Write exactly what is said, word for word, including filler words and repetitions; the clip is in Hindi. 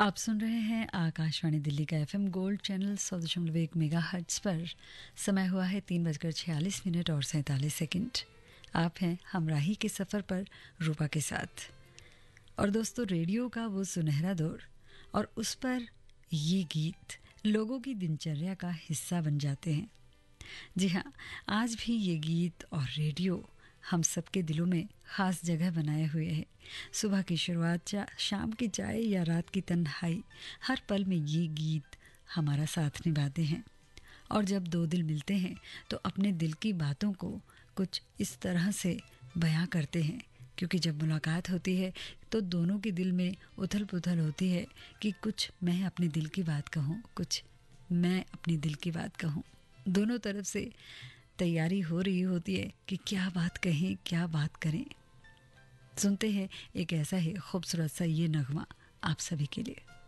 आप सुन रहे हैं आकाशवाणी दिल्ली का एफएम गोल्ड चैनल सौ दशमलव एक मेगा हर्ट्ज पर। समय हुआ है तीन बजकर छियालीस मिनट और सैंतालीस सेकंड। आप हैं हमराही के सफ़र पर रूपा के साथ। और दोस्तों, रेडियो का वो सुनहरा दौर और उस पर ये गीत लोगों की दिनचर्या का हिस्सा बन जाते हैं। जी हाँ, आज भी ये गीत और रेडियो हम सबके दिलों में ख़ास जगह बनाए हुए है। सुबह की शुरुआत, चा, शाम की चाय या रात की तन्हाई, हर पल में ये गीत हमारा साथ निभाते हैं। और जब दो दिल मिलते हैं तो अपने दिल की बातों को कुछ इस तरह से बयां करते हैं, क्योंकि जब मुलाकात होती है तो दोनों के दिल में उथल पुथल होती है कि कुछ मैं अपने दिल की बात कहूँ, कुछ मैं अपने दिल की बात कहूँ। दोनों तरफ से तैयारी हो रही होती है कि क्या बात कहें, क्या बात करें। सुनते हैं एक ऐसा ही खूबसूरत सा ये नगमा आप सभी के लिए।